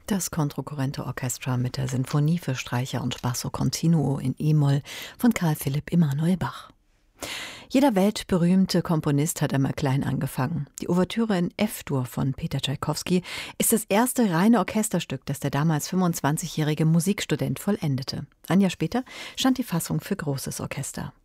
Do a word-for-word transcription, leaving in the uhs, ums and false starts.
Das Controcorrente Orchestra mit der Sinfonie für Streicher und Basso Continuo in E-Moll von Karl Philipp Emanuel Bach. Jeder weltberühmte Komponist hat einmal klein angefangen. Die Ouvertüre in F-Dur von Peter Tschaikowski ist das erste reine Orchesterstück, das der damals fünfundzwanzigjährige Musikstudent vollendete. Ein Jahr später stand die Fassung für großes Orchester.